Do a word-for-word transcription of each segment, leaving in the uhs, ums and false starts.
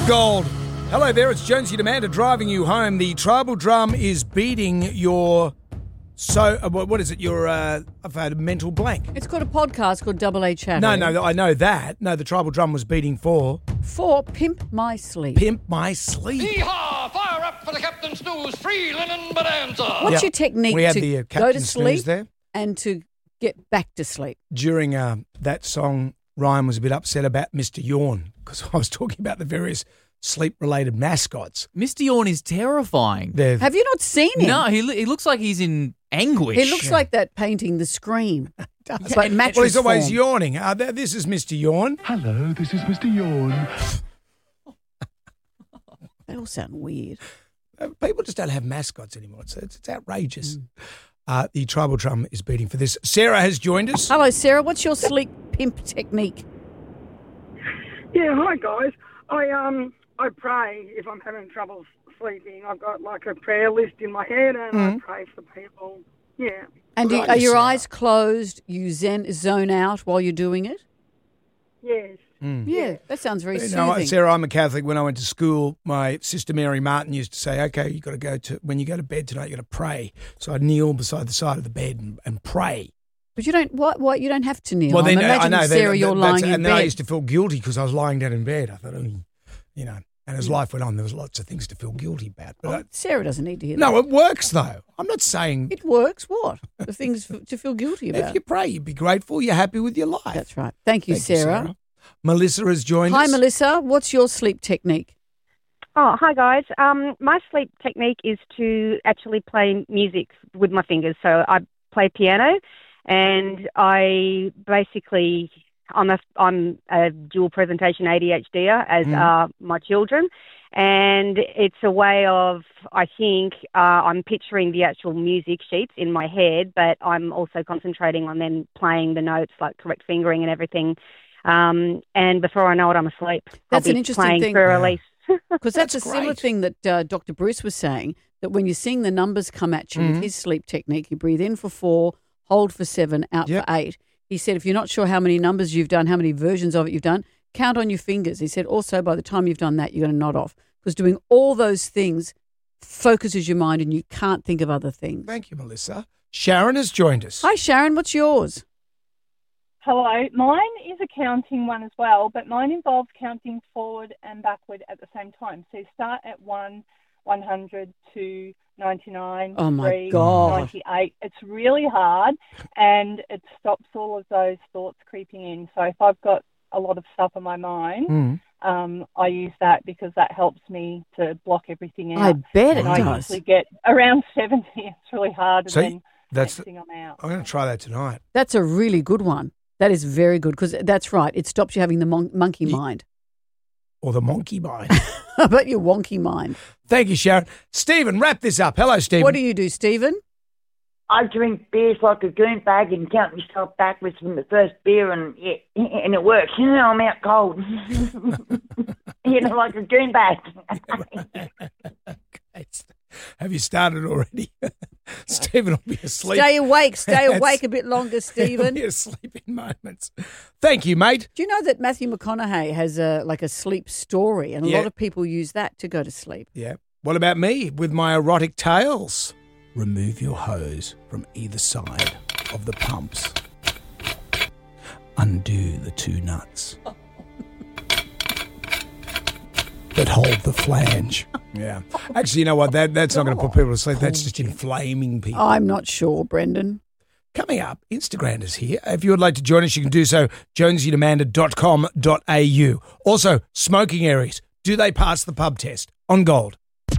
Gold. Hello there, it's Jonesy and Amanda driving you home. The tribal drum is beating your, so, uh, what is it, your, uh, I've had a mental blank. It's called a podcast called Double A Chat. No, no, I know that. No, the tribal drum was beating for? For Pimp My Sleep. Pimp My Sleep. Hee-haw! Fire up for the Captain Snooze free linen bonanza. What's Yep. your technique We had to the, uh, go Captain to Snooze sleep there. and to get back to sleep? During uh, that song, Ryan was a bit upset about Mister Yawn because I was talking about the various sleep-related mascots. Mister Yawn is terrifying. They're, Have you not seen him? No, he, he looks like he's in anguish. He looks like that painting, The Scream. does. But mattress Well, he's always form. yawning. Uh, th- this is Mister Yawn. Hello, this is Mister Yawn. They all sound weird. Uh, People just don't have mascots anymore. It's, it's, it's outrageous. Uh, the tribal drum is beating for this. Sarah has joined us. Hello, Sarah. What's your sleep pimp technique? Yeah, hi guys. I um I pray if I'm having trouble sleeping. I've got like a prayer list in my head, and I pray for people. Yeah. And do, Right, are your Sarah. eyes closed? You zen zone out while you're doing it? Yes. Yeah, that sounds very You soothing. know, Sarah, I'm a Catholic. When I went to school, my sister Mary Martin used to say, okay, you got to go to, when you go to bed tonight, you got to pray. So I'd kneel beside the side of the bed and, and pray. But you don't. What? What? You don't have to kneel. Well, I'm then, I imagining, know. Sarah, then, you're that's- lying in And then bed. I used to feel guilty because I was lying down in bed. I thought, oh, you know, and as life went on, there was lots of things to feel guilty about. But Oh, I, Sarah doesn't need to hear no, that. it works though. I'm not saying It works. What? The things f- to feel guilty about. if you pray, you'd be grateful, you're happy with your life. That's right. Thank you, Thank you, Sarah. Sarah. Melissa has joined Hi, us. Melissa. What's your sleep technique? Oh, hi guys. Um, my sleep technique is to actually play music with my fingers. So I play piano, and I basically I'm a I'm a dual presentation A D H D er, as Mm. are my children, and it's a way of I think uh, I'm picturing the actual music sheets in my head, but I'm also concentrating on then playing the notes, like correct fingering and everything. Um, and before I know it, I'm asleep. That's I'll an be interesting playing thing. for a Yeah. release. Because that's, That's a similar great. thing that uh, Doctor Bruce was saying, that when you're seeing the numbers come at you Mhm. with his sleep technique, you breathe in for four, hold for seven, out Yep. for eight. He said if you're not sure how many numbers you've done, how many versions of it you've done, count on your fingers. He said also by the time you've done that, you're going to nod off. Because doing all those things focuses your mind and you can't think of other things. Thank you, Melissa. Sharon has joined us. Hi, Sharon. What's yours? Hello. Mine is a counting one as well, but mine involves counting forward and backward at the same time. So you start at one, one hundred, two, ninety-nine, Oh, my three, God. ninety-eight. It's really hard, and it stops all of those thoughts creeping in. So if I've got a lot of stuff on my mind, Mm. um, I use that because that helps me to block everything out. I bet it and I does. usually get around seventy. It's really hard, and So then that's next thing I'm out. I'm going to try that tonight. That's a really good one. That is very good because that's right. It stops you having the mon- monkey Ye- mind. Or the monkey mind. But your wonky mind. Thank you, Sharon. Stephen, wrap this up. Hello, Stephen. What do you do, Stephen? I drink beers like a goon bag and count myself backwards from the first beer, and yeah, and it works. You know, I'm out cold. You know, like a goon bag. Okay. Have you started already? Stephen will be asleep. Stay awake. Stay That's- awake a bit longer, He'll Stephen. be asleep in moments. Thank you, mate. Do you know that Matthew McConaughey has a like a sleep story, and a Yeah. lot of people use that to go to sleep? Yeah. What about me with my erotic tales? Remove your hose from either side of the pumps. Undo the two nuts that hold the flange. Yeah. Actually, you know what? That That's not going to put people to sleep. That's just inflaming people. I'm not sure, Brendan. Coming up, Instagram is here. If you would like to join us, you can do so, jonesy and amanda dot com dot a u. Also, smoking areas. Do they pass the pub test? On Gold.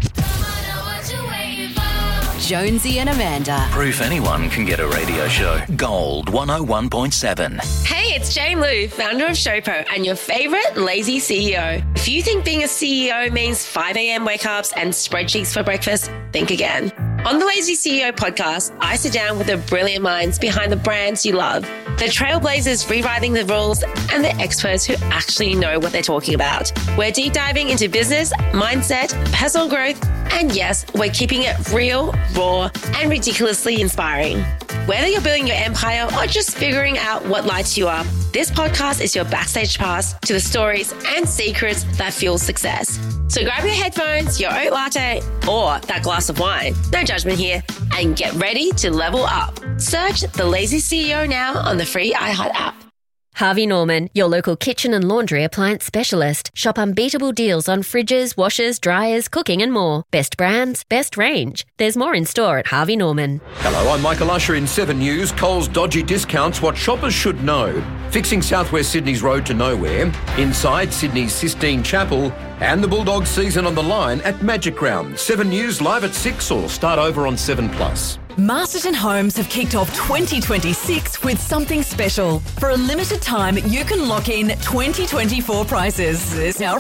Jonesy and Amanda. Proof anyone can get a radio show. Gold one oh one point seven. Hey, it's Jane Lou, founder of Showpo and your favourite lazy C E O. If you think being a C E O means five a.m. wake-ups and spreadsheets for breakfast, think again. On the Lazy C E O podcast, I sit down with the brilliant minds behind the brands you love, the trailblazers rewriting the rules, and the experts who actually know what they're talking about. We're deep diving into business, mindset, personal growth, and yes, we're keeping it real, raw, and ridiculously inspiring. Whether you're building your empire or just figuring out what lights you up, this podcast is your backstage pass to the stories and secrets that fuel success. So grab your headphones, your oat latte, or that glass of wine, no judgment here, and get ready to level up. Search The Lazy C E O now on the free iHeart app. Harvey Norman, your local kitchen and laundry appliance specialist. Shop unbeatable deals on fridges, washers, dryers, cooking and more. Best brands, best range. There's more in store at Harvey Norman. Hello, I'm Michael Usher in seven News. Coles dodgy discounts, what shoppers should know. Fixing Southwest Sydney's road to nowhere. Inside Sydney's Sistine Chapel. And the Bulldogs season on the line at Magic Round. seven News live at six or start over on seven plus. Masterton Homes have kicked off twenty twenty-six with something special. For a limited time, you can lock in twenty twenty-four prices.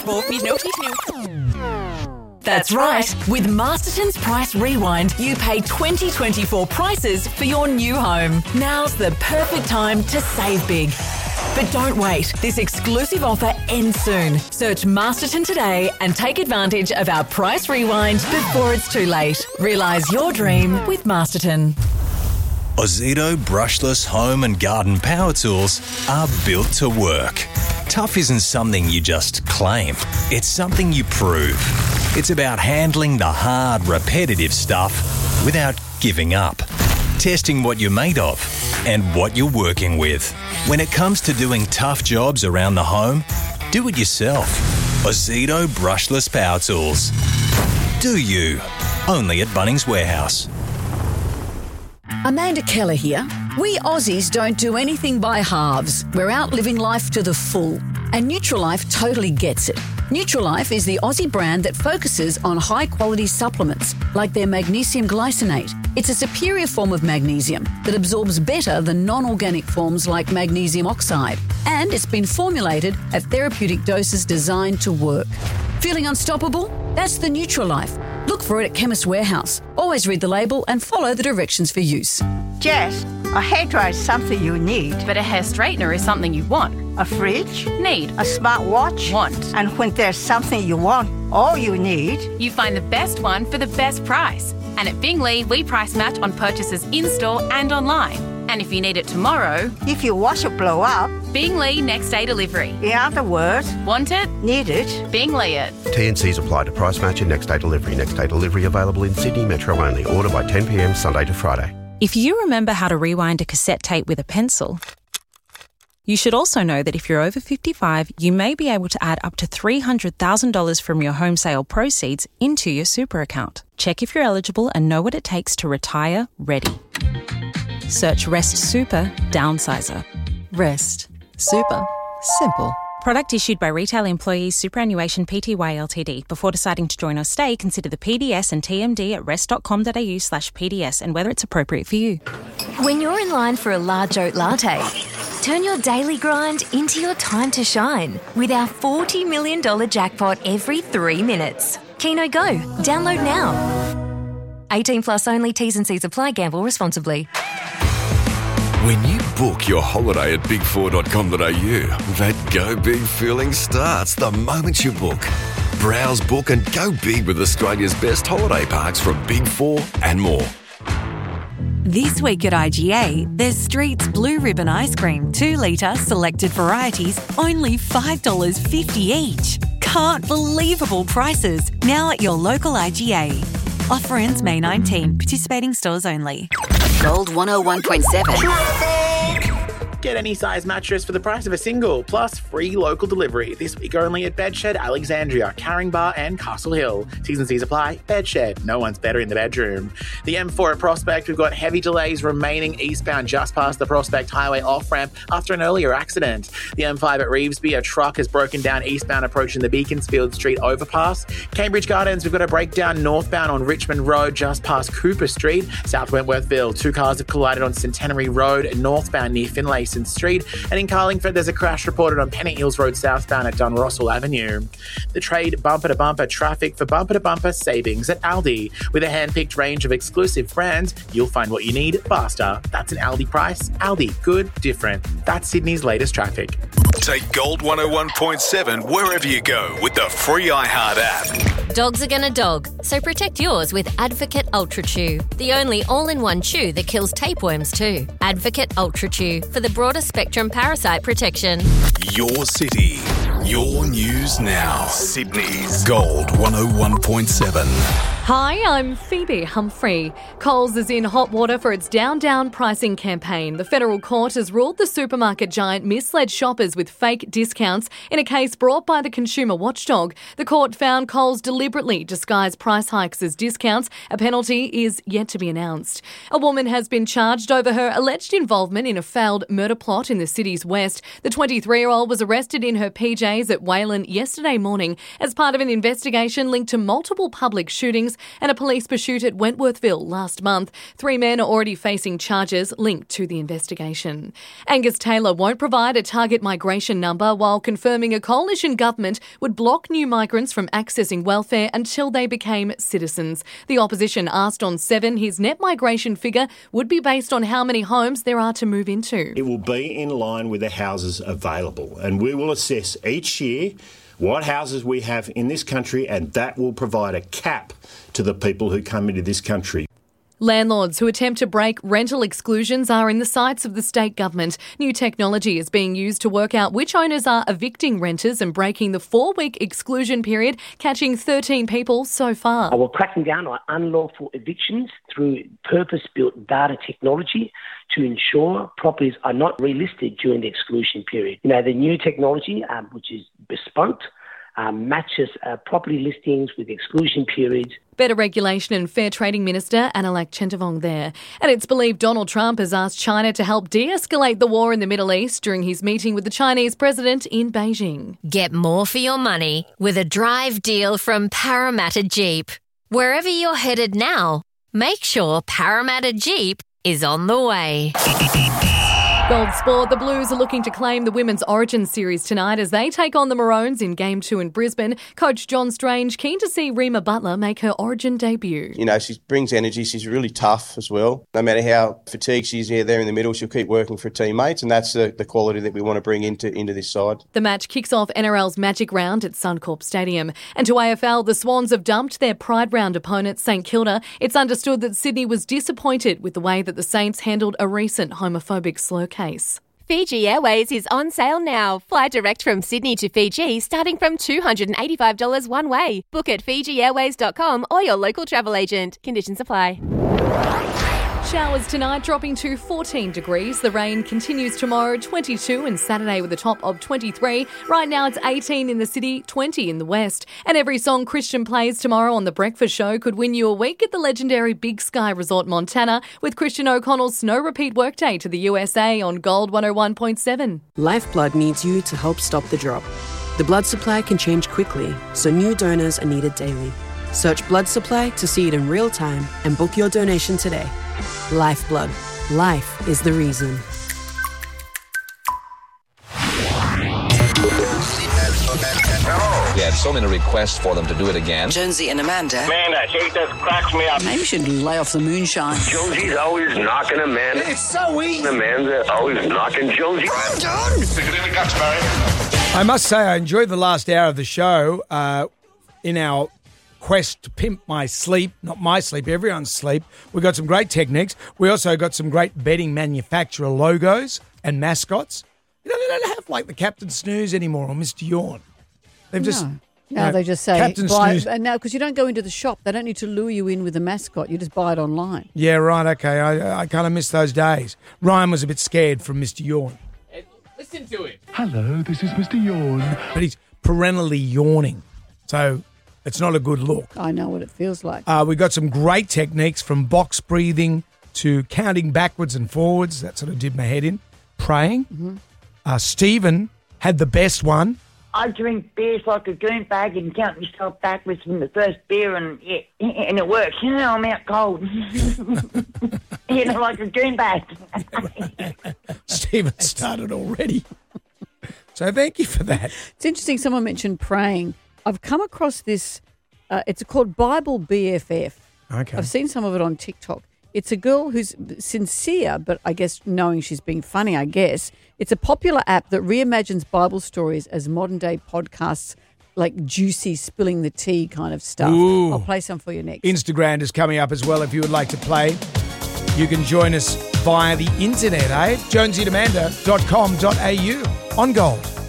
That's right. With Masterton's Price Rewind, you pay twenty twenty-four prices for your new home. Now's the perfect time to save big. But don't wait. This exclusive offer ends soon. Search Masterton today and take advantage of our Price Rewind before it's too late. Realise your dream with Masterton. Ozito brushless home and garden power tools are built to work. Tough isn't something you just claim. It's something you prove. It's about handling the hard, repetitive stuff without giving up. Testing what you're made of and what you're working with. When it comes to doing tough jobs around the home, do it yourself. Ozito brushless power tools. Do you? Only at Bunnings Warehouse. Amanda Keller here. We Aussies don't do anything by halves. We're out living life to the full. And Nutrilife totally gets it. Nutrilife is the Aussie brand that focuses on high-quality supplements like their magnesium glycinate. It's a superior form of magnesium that absorbs better than non-organic forms like magnesium oxide. And it's been formulated at therapeutic doses designed to work. Feeling unstoppable? That's the Nutrilife. Look for it at Chemist Warehouse. Always read the label and follow the directions for use. Jess, a hairdryer is something you need. But a hair straightener is something you want. A fridge? Need. A smartwatch? Want. And when there's something you want, all you need... You find the best one for the best price. And at Bingley, we price match on purchases in-store and online. And if you need it tomorrow... If your washer blow up... Bingley next day delivery. In other words... Want it? Need it? Bingley it. T and Cs apply to price match and next day delivery. Next day delivery available in Sydney Metro only. Order by ten p m Sunday to Friday. If you remember how to rewind a cassette tape with a pencil, you should also know that if you're over fifty-five, you may be able to add up to three hundred thousand dollars from your home sale proceeds into your super account. Check if you're eligible and know what it takes to retire ready. Search Rest Super Downsizer. Rest. Super. Simple. Product issued by Retail Employees Superannuation Pty Ltd. Before deciding to join or stay, consider the P D S and T M D at rest.com.au slash PDS and whether it's appropriate for you. When you're in line for a large oat latte, turn your daily grind into your time to shine with our forty million dollars jackpot every three minutes. Keno Go. Download now. eighteen plus only. T's and C's apply. Gamble responsibly. When you book your holiday at big four dot com dot a u, that go big feeling starts the moment you book. Browse, book and go big with Australia's best holiday parks from Big Four and more. This week at I G A, there's Street's Blue Ribbon Ice Cream, two litre selected varieties, only five dollars fifty each. Can't believable prices, now at your local I G A. Offer ends May nineteenth, participating stores only. Gold one oh one point seven. Get any size mattress for the price of a single, plus free local delivery. This week only at Bedshed, Alexandria, Caringbah and Castle Hill. T's and C's apply. Bedshed, no one's better in the bedroom. The M four at Prospect, we've got heavy delays remaining eastbound just past the Prospect Highway off-ramp after an earlier accident. The M five at Revesby, a truck has broken down eastbound approaching the Beaconsfield Street overpass. Cambridge Gardens, we've got a breakdown northbound on Richmond Road just past Cooper Street. South Wentworthville, two cars have collided on Centenary Road northbound near Finlayson Street, and in Carlingford there's a crash reported on Pennant Hills Road southbound at Dunrossell Avenue. The trade bumper-to-bumper traffic for bumper-to-bumper savings at Aldi. With a hand-picked range of exclusive brands, you'll find what you need faster. That's an Aldi price. Aldi, good, different. That's Sydney's latest traffic. Take Gold one oh one point seven wherever you go with the free iHeart app. Dogs are gonna dog, so protect yours with Advocate Ultra Chew, the only all-in-one chew that kills tapeworms too. Advocate Ultra Chew for the broader spectrum parasite protection. Your city, your news now. Sydney's Gold one oh one point seven. Hi, I'm Phoebe Humphrey. Coles is in hot water for its Down Down pricing campaign. The federal court has ruled the supermarket giant misled shoppers with fake discounts in a case brought by the consumer watchdog. The court found Coles deliberately disguised price hikes as discounts. A penalty is yet to be announced. A woman has been charged over her alleged involvement in a failed murder plot in the city's west. The twenty-three-year-old was arrested in her P Js at Wayland yesterday morning as part of an investigation linked to multiple public shootings and a police pursuit at Wentworthville last month. Three men are already facing charges linked to the investigation. Angus Taylor won't provide a target migration number while confirming a coalition government would block new migrants from accessing welfare until they became citizens. The opposition asked on Seven his net migration figure would be based on how many homes there are to move into. It will be in line with the houses available, and we will assess each year what houses we have in this country, and that will provide a cap to the people who come into this country. Landlords who attempt to break rental exclusions are in the sights of the state government. New technology is being used to work out which owners are evicting renters and breaking the four-week exclusion period, catching thirteen people so far. We're cracking down on unlawful evictions through purpose-built data technology to ensure properties are not relisted during the exclusion period. You know, the new technology, um, which is bespoke, um, matches uh, property listings with exclusion periods. Better Regulation and Fair Trading Minister Analak Chentavong there. And it's believed Donald Trump has asked China to help de-escalate the war in the Middle East during his meeting with the Chinese president in Beijing. Get more for your money with a drive deal from Parramatta Jeep. Wherever you're headed now, make sure Parramatta Jeep is on the way. Gold Sport, the Blues are looking to claim the Women's Origin Series tonight as they take on the Maroons in Game two in Brisbane. Coach John Strange keen to see Rima Butler make her Origin debut. You know, she brings energy. She's really tough as well. No matter how fatigued she is here, there in the middle, she'll keep working for her teammates, and that's the, the quality that we want to bring into, into this side. The match kicks off N R L's Magic Round at Suncorp Stadium. And to A F L, the Swans have dumped their Pride Round opponent, St Kilda. It's understood that Sydney was disappointed with the way that the Saints handled a recent homophobic slur case. Fiji Airways is on sale now. Fly direct from Sydney to Fiji starting from two hundred eighty-five dollars one way. Book at fiji airways dot com or your local travel agent. Conditions apply. Showers tonight dropping to fourteen degrees. The rain continues tomorrow, twenty-two, and Saturday with a top of twenty-three. Right now it's eighteen in the city, twenty in the west. And every song Christian plays tomorrow on The Breakfast Show could win you a week at the legendary Big Sky Resort Montana with Christian O'Connell's Snow Repeat Workday to the U S A on Gold one oh one point seven. Lifeblood needs you to help stop the drop. The blood supply can change quickly, so new donors are needed daily. Search blood supply to see it in real time and book your donation today. Lifeblood. Life is the reason. We had so many requests for them to do it again. Jonesy and Amanda. Man, that shit just cracks me up. Maybe you should lay off the moonshine. Jonesy's always knocking Amanda. It's so easy. Amanda always knocking Jonesy. I'm done. Stick it in the guts, Barry. I must say I enjoyed the last hour of the show uh, in our quest to pimp my sleep, not my sleep, everyone's sleep. We got some great techniques. We also got some great bedding manufacturer logos and mascots. You know, they don't have like the Captain Snooze anymore or Mister Yawn. They've no. just... No, you know, they just say, Captain buy, Snooze. and now because you don't go into the shop, they don't need to lure you in with a mascot. You just buy it online. Yeah, right, okay. I, I kind of miss those days. Ryan was a bit scared from Mister Yawn. Listen to it. Hello, this is Mister Yawn. But he's perennially yawning, so it's not a good look. I know what it feels like. Uh, we got some great techniques from box breathing to counting backwards and forwards. That sort of did my head in. Praying. Mm-hmm. Uh, Stephen had the best one. I drink beers like a goon bag and count myself backwards from the first beer, and yeah, and it works. You know, I'm out cold. You know, like a goon bag. Stephen started already. So thank you for that. It's interesting. Someone mentioned praying. I've come across this. Uh, it's called Bible B F F. Okay. I've seen some of it on TikTok. It's a girl who's sincere, but I guess knowing she's being funny, I guess. It's a popular app that reimagines Bible stories as modern-day podcasts like juicy, spilling the tea kind of stuff. Ooh. I'll play some for you next. Instagram is coming up as well if you would like to play. You can join us via the internet, eh? jonesy and amanda dot com dot a u on Gold.